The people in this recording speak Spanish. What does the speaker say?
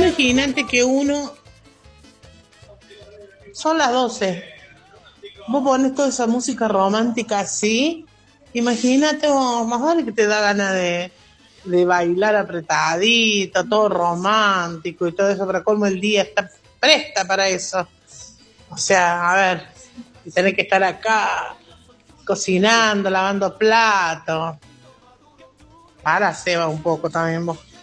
imagínate que uno, son las 12, vos pones toda esa música romántica así, imagínate vos, más vale que te da ganas de bailar apretadito, todo romántico y todo eso, para colmo el día está presta para eso. O sea, a ver, y tenés que estar acá cocinando, lavando platos. Para, Seba, un poco también vos.